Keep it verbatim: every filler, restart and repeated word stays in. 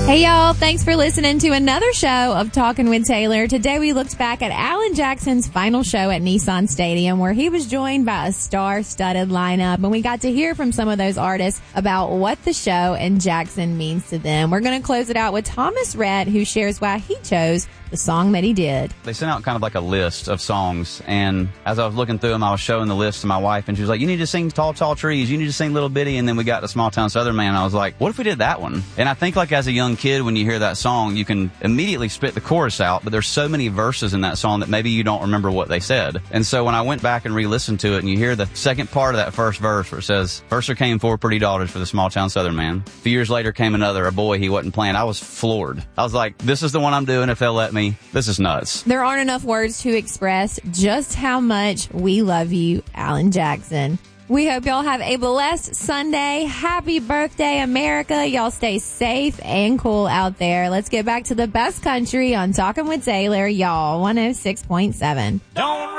Hey, y'all. Thanks for listening to another show of Talking with Taylor. Today, we looked back at Alan Jackson's final show at Nissan Stadium, where he was joined by a star-studded lineup, and we got to hear from some of those artists about what the show and Jackson means to them. We're going to close it out with Thomas Rhett, who shares why he chose the song that he did. They sent out kind of like a list of songs, and as I was looking through them, I was showing the list to my wife, and she was like, you need to sing Tall, Tall Trees, you need to sing Little Bitty, and then we got to Small Town Southern Man, and I was like, what if we did that one? And I think like as a young kid, when you hear that song, you can immediately spit the chorus out, but there's so many verses in that song that maybe you don't remember what they said. And so when I went back and re-listened to it, and you hear the second part of that first verse where it says, first there came four pretty daughters for the Small Town Southern Man. A few years later came another, a boy he wasn't playing. I was floored. I was like, this is the one I'm doing if they'll let me. This is nuts. There aren't enough words to express just how much we love you, Alan Jackson. We hope y'all have a blessed Sunday. Happy birthday, America. Y'all stay safe and cool out there. Let's get back to the best country on Talking with Taylor, y'all. one oh six point seven. Don't